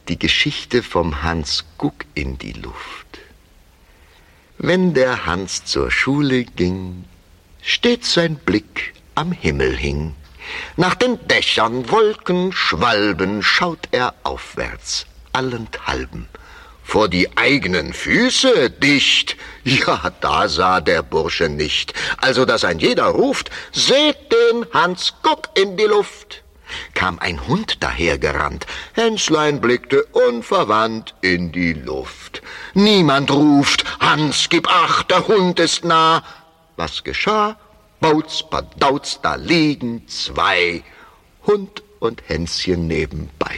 Die Geschichte vom Hans Guck in die Luft. Wenn der Hans zur Schule ging, stets sein Blick am Himmel hing. Nach den Dächern, Wolken, Schwalben schaut er aufwärts, allenthalben. Vor die eigenen Füße dicht, ja, da sah der Bursche nicht. Also, dass ein jeder ruft, seht den Hans Guck in die Luft. Kam ein Hund dahergerannt, Hänslein blickte unverwandt in die Luft. Niemand ruft, Hans, gib acht, der Hund ist nah. Was geschah? Bauz, Badauz, da liegen zwei, Hund und Hänschen nebenbei.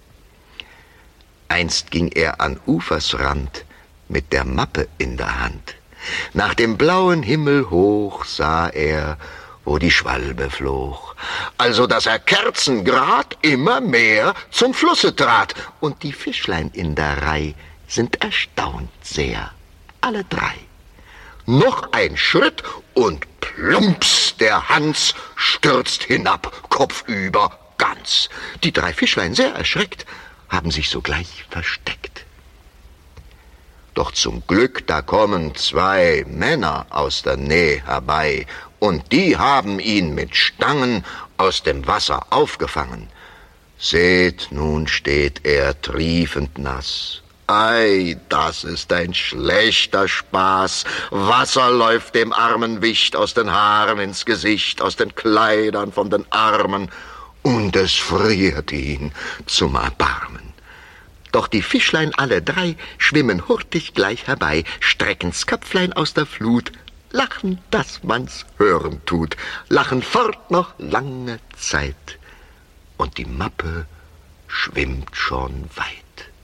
Einst ging er an Ufersrand mit der Mappe in der Hand. Nach dem blauen Himmel hoch sah er, wo die Schwalbe flog. Also, dass er kerzengrad immer mehr zum Flusse trat. Und die Fischlein in der Reih sind erstaunt sehr, alle drei. Noch ein Schritt und plumps, der Hans stürzt hinab, kopfüber ganz. Die drei Fischlein, sehr erschreckt, haben sich sogleich versteckt. Doch zum Glück, da kommen zwei Männer aus der Nähe herbei, und die haben ihn mit Stangen aus dem Wasser aufgefangen. Seht, nun steht er triefend nass. Ei, das ist ein schlechter Spaß. Wasser läuft dem armen Wicht aus den Haaren ins Gesicht, aus den Kleidern von den Armen, und es friert ihn zum Erbarmen. Doch die Fischlein alle drei schwimmen hurtig gleich herbei, strecken's Köpflein aus der Flut, lachen, dass man's hören tut, lachen fort noch lange Zeit, und die Mappe schwimmt schon weit.